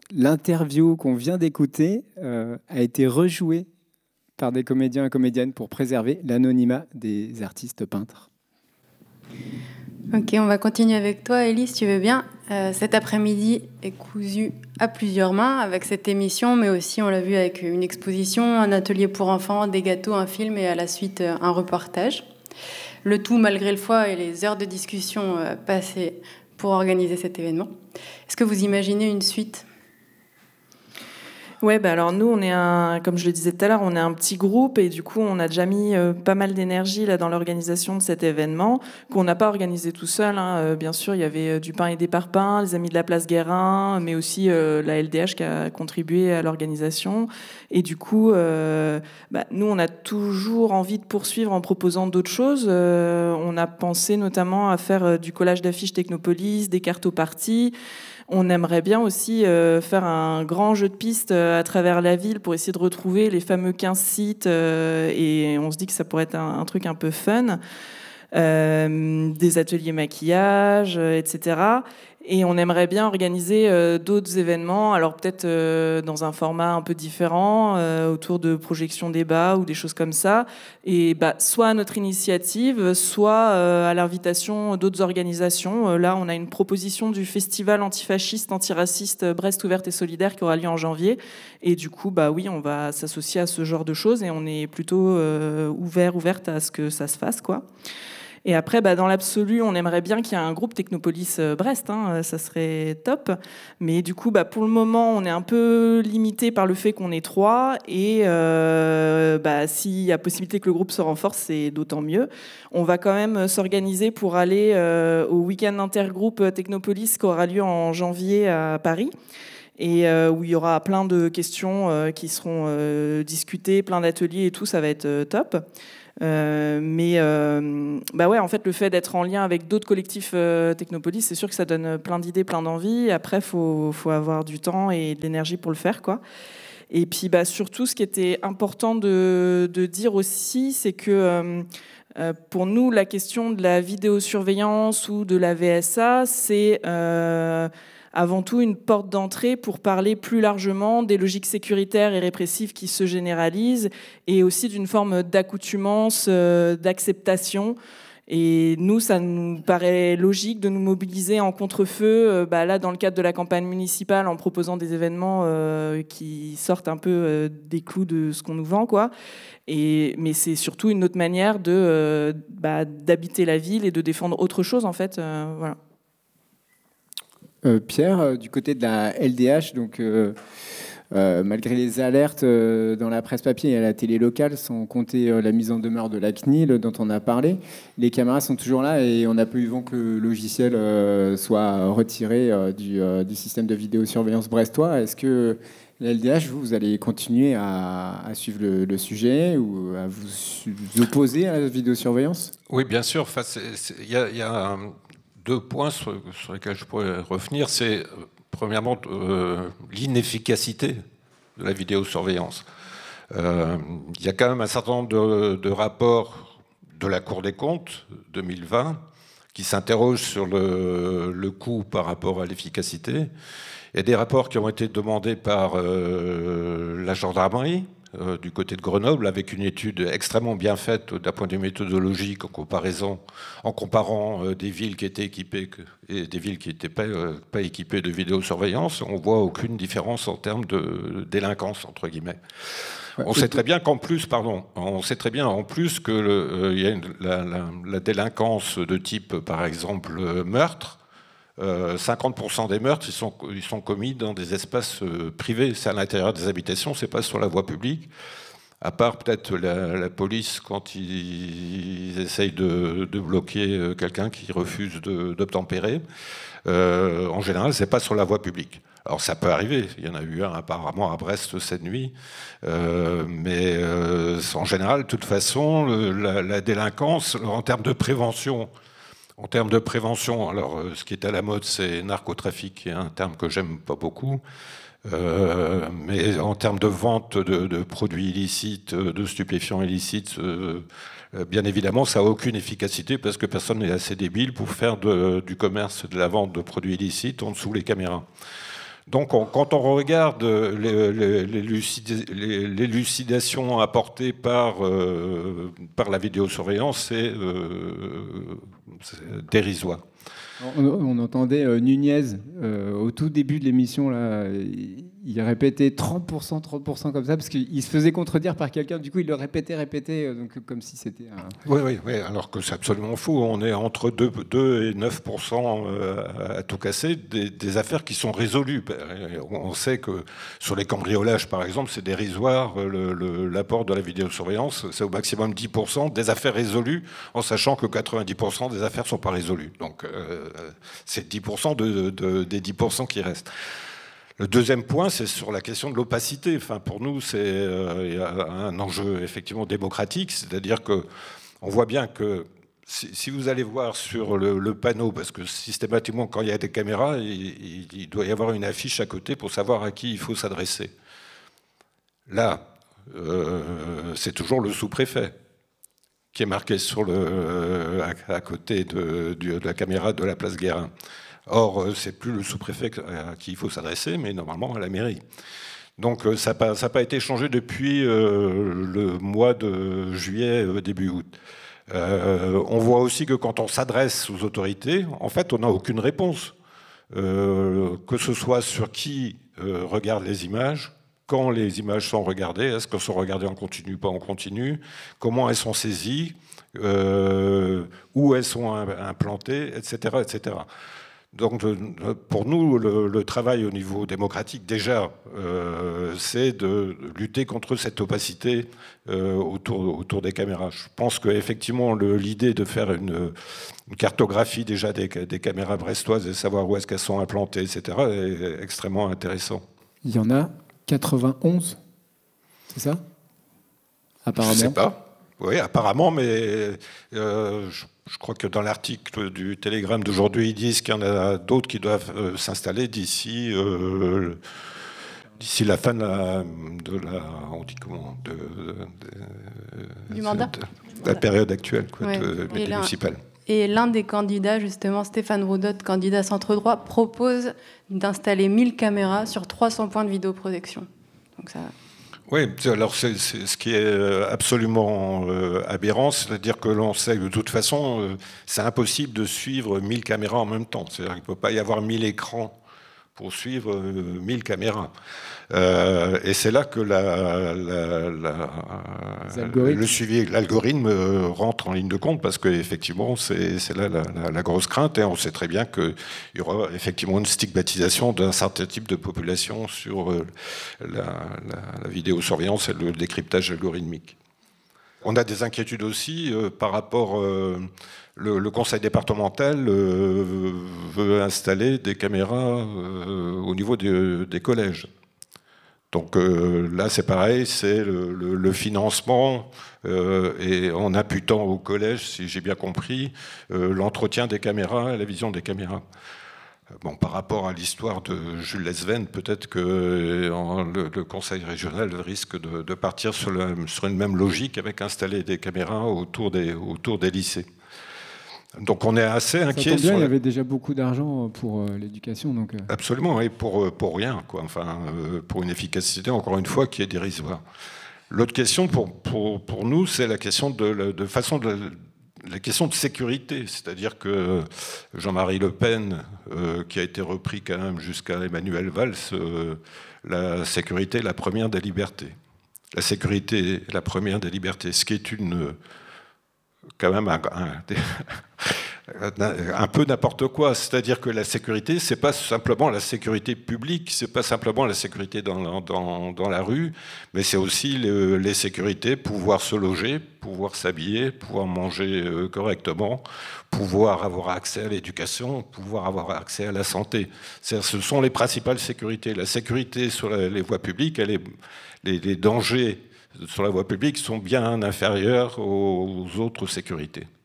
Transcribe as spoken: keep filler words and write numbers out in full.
l'interview qu'on vient d'écouter euh, a été rejouée par des comédiens et comédiennes pour préserver l'anonymat des artistes peintres. Ok, on va continuer avec toi, Élie, si tu veux bien. Euh, cet après-midi est cousu à plusieurs mains avec cette émission, mais aussi, on l'a vu, avec une exposition, un atelier pour enfants, des gâteaux, un film et à la suite un reportage. Le tout malgré le foie et les heures de discussion euh, passées pour organiser cet événement. Est-ce que vous imaginez une suite ? Ouais, bah alors nous, on est un, comme je le disais tout à l'heure, on est un petit groupe et du coup, on a déjà mis euh, pas mal d'énergie là dans l'organisation de cet événement qu'on n'a pas organisé tout seul. Hein. Euh, bien sûr, il y avait euh, du pain et des parpaings, les Amis de la Place Guérin, mais aussi euh, la L D H qui a contribué à l'organisation. Et du coup, euh, bah, nous, on a toujours envie de poursuivre en proposant d'autres choses. Euh, on a pensé notamment à faire euh, du collage d'affiches Technopolis, des cartes aux parties. On aimerait bien aussi euh, faire un grand jeu de pistes euh, à travers la ville pour essayer de retrouver les fameux quinze sites euh, et on se dit que ça pourrait être un, un truc un peu fun. Euh, des ateliers maquillage, euh, et cetera. Et on aimerait bien organiser euh, d'autres événements, alors peut-être euh, dans un format un peu différent, euh, autour de projections débats ou des choses comme ça. Et bah, soit à notre initiative, soit euh, à l'invitation d'autres organisations. Euh, là, on a une proposition du festival antifasciste, antiraciste Brest ouverte et solidaire qui aura lieu en janvier. Et du coup, bah oui, on va s'associer à ce genre de choses et on est plutôt euh, ouvert, ouverte à ce que ça se fasse, quoi. Et après, bah, dans l'absolu, on aimerait bien qu'il y ait un groupe Technopolis Brest, hein, ça serait top. Mais du coup, bah, pour le moment, on est un peu limité par le fait qu'on est trois. Et euh, bah, s'il y a possibilité que le groupe se renforce, c'est d'autant mieux. On va quand même s'organiser pour aller euh, au week-end intergroupe Technopolis qui aura lieu en janvier à Paris. Et euh, où il y aura plein de questions euh, qui seront euh, discutées, plein d'ateliers et tout, ça va être euh, top. Euh, mais euh, bah ouais, en fait, le fait d'être en lien avec d'autres collectifs euh, Technopolis, c'est sûr que ça donne plein d'idées, plein d'envies. Après, faut faut avoir du temps et de l'énergie pour le faire, quoi. Et puis, bah surtout, ce qui était important de de dire aussi, c'est que euh, euh, pour nous, la question de la vidéosurveillance ou de la V S A, c'est euh, avant tout une porte d'entrée pour parler plus largement des logiques sécuritaires et répressives qui se généralisent et aussi d'une forme d'accoutumance, euh, d'acceptation. Et nous, ça nous paraît logique de nous mobiliser en contre-feu, euh, bah là, dans le cadre de la campagne municipale, en proposant des événements euh, qui sortent un peu euh, des clous de ce qu'on nous vend, quoi. Et, mais c'est surtout une autre manière de, euh, bah, d'habiter la ville et de défendre autre chose, en fait. Euh, voilà. Euh, Pierre, euh, du côté de la L D H, donc, euh, euh, malgré les alertes euh, dans la presse papier et à la télé locale, sans compter euh, la mise en demeure de la C N I L dont on a parlé, les caméras sont toujours là et on n'a pas eu vent que le logiciel euh, soit retiré euh, du, euh, du système de vidéosurveillance brestois. Est-ce que la L D H, vous, vous allez continuer à, à suivre le, le sujet ou à vous, vous opposer à la vidéosurveillance ? Oui, bien sûr. Il y a, y a un, deux points sur, sur lesquels je pourrais revenir. C'est, premièrement, euh, l'inefficacité de la vidéosurveillance. Euh, il y a quand même un certain nombre de, de rapports de la Cour des comptes deux mille vingt qui s'interrogent sur le, le coût par rapport à l'efficacité. Il y a des rapports qui ont été demandés par euh, la gendarmerie euh, du côté de Grenoble, avec une étude extrêmement bien faite d'un point de vue méthodologique en comparaison, en comparant euh, des villes qui étaient équipées et des villes qui n'étaient pas, euh, pas équipées de vidéosurveillance. On voit aucune différence en termes de délinquance, entre guillemets. On sait très bien qu'en plus, pardon, on sait très bien en plus que le, euh, y a une, la, la, la délinquance de type, par exemple, meurtre. Euh, cinquante pour cent des meurtres, ils sont, ils sont commis dans des espaces euh, privés. C'est à l'intérieur des habitations, c'est pas sur la voie publique. À part peut-être la, la police quand ils, ils essayent de, de bloquer quelqu'un qui refuse de, d'obtempérer. Euh, en général, c'est pas sur la voie publique. Alors ça peut arriver, il y en a eu un apparemment à Brest cette nuit, euh, mais euh, en général, de toute façon, le, la, la délinquance, en termes de prévention, en termes de prévention, alors ce qui est à la mode, c'est narcotrafic, qui est un terme que j'aime pas beaucoup, euh, mais en termes de vente de, de produits illicites, de stupéfiants illicites, euh, bien évidemment, ça n'a aucune efficacité parce que personne n'est assez débile pour faire de, du commerce, de la vente de produits illicites en dessous les caméras. Donc, on, quand on regarde l'élucidation apportée par, euh, par la vidéosurveillance, c'est euh, dérisoire. On, on entendait euh, Nunez euh, au tout début de l'émission, là, il répétait trente pour cent, trente pour cent comme ça, parce qu'il se faisait contredire par quelqu'un, du coup il le répétait, répétait, euh, donc, comme si c'était un... Oui, oui, oui, alors que c'est absolument fou. On est entre deux et neuf pour cent euh, à tout casser, des, des affaires qui sont résolues. On sait que sur les cambriolages, par exemple, c'est dérisoire, le, le, l'apport de la vidéosurveillance, c'est au maximum dix pour cent des affaires résolues, en sachant que quatre-vingt-dix pour cent des affaires ne sont pas résolues. Donc euh, c'est dix pour cent de, de, des dix pour cent qui restent. Le deuxième point, c'est sur la question de l'opacité. Enfin, pour nous, c'est euh, un enjeu effectivement démocratique, c'est-à-dire que on voit bien que si, si vous allez voir sur le, le panneau, parce que systématiquement, quand il y a des caméras, il, il doit y avoir une affiche à côté pour savoir à qui il faut s'adresser. Là, euh, c'est toujours le sous-préfet qui est marqué sur le, à, à côté de, de la caméra de la place Guérin. Or, c'est plus le sous-préfet à qui il faut s'adresser, mais normalement à la mairie. Donc ça n'a pas, pas été changé depuis euh, le mois de juillet, euh, début août. Euh, on voit aussi que quand on s'adresse aux autorités, en fait, on n'a aucune réponse. Euh, que ce soit sur qui euh, regarde les images, quand les images sont regardées, est-ce qu'elles sont regardées en continu, pas en continu, comment elles sont saisies, euh, où elles sont implantées, et cetera, et cetera. Donc, pour nous, le, le travail au niveau démocratique, déjà, euh, c'est de lutter contre cette opacité euh, autour, autour des caméras. Je pense qu'effectivement, l'idée de faire une, une cartographie déjà des, des caméras brestoises et savoir où est-ce qu'elles sont implantées, et cetera, est extrêmement intéressant. Il y en a quatre-vingt-onze, c'est ça? Apparemment. Je ne sais pas. Oui, apparemment, mais euh, je, je crois que dans l'article du Télégramme d'aujourd'hui, ils disent qu'il y en a d'autres qui doivent euh, s'installer d'ici euh, d'ici la fin de la, de la on dit comment, de, de, du mandat, de, de la période actuelle, quoi, ouais. de, et municipale. Et l'un des candidats, justement, Stéphane Roudot, candidat centre-droit, propose d'installer mille caméras sur trois cents points de vidéoprotection. Donc ça... Oui, alors c'est, c'est ce qui est absolument euh, aberrant, c'est-à-dire que l'on sait que de toute façon, euh, c'est impossible de suivre mille caméras en même temps. C'est-à-dire qu'il ne peut pas y avoir mille écrans pour suivre euh, mille caméras. Euh, et c'est là que la, la, la, le suivi, l'algorithme rentre en ligne de compte, parce qu'effectivement, c'est, c'est là la, la, la grosse crainte, et on sait très bien qu'il y aura effectivement une stigmatisation d'un certain type de population sur la, la, la vidéosurveillance et le décryptage algorithmique. On a des inquiétudes aussi euh, par rapport... Euh, Le, le conseil départemental euh, veut installer des caméras euh, au niveau de, des collèges. Donc euh, là, c'est pareil, c'est le, le, le financement euh, et en imputant au collège, si j'ai bien compris, euh, l'entretien des caméras et la vision des caméras. Bon, par rapport à l'histoire de Jules Lesven, peut-être que euh, le, le conseil régional risque de, de partir sur, le, sur une même logique avec installer des caméras autour des, autour des lycées. Donc on est assez inquiet. Ça tombe bien, il y avait déjà beaucoup d'argent pour euh, l'éducation. Donc, euh... Absolument, et pour, pour rien, quoi. Enfin, euh, pour une efficacité, encore une fois, qui est dérisoire. L'autre question pour, pour, pour nous, c'est la question de, de façon de la question de sécurité. C'est-à-dire que Jean-Marie Le Pen, euh, qui a été repris quand même jusqu'à Emmanuel Valls, euh, la sécurité est la première des libertés. La sécurité est la première des libertés, ce qui est une... quand même un, un, un peu n'importe quoi. C'est-à-dire que la sécurité, c'est pas simplement la sécurité publique, c'est pas simplement la sécurité dans, dans, dans la rue, mais c'est aussi le, les sécurités, pouvoir se loger, pouvoir s'habiller, pouvoir manger correctement, pouvoir avoir accès à l'éducation, pouvoir avoir accès à la santé. C'est-à-dire, ce sont les principales sécurités. La sécurité sur la, les voies publiques, elle est, les, les dangers sur la voie publique sont bien inférieurs aux autres sécurités.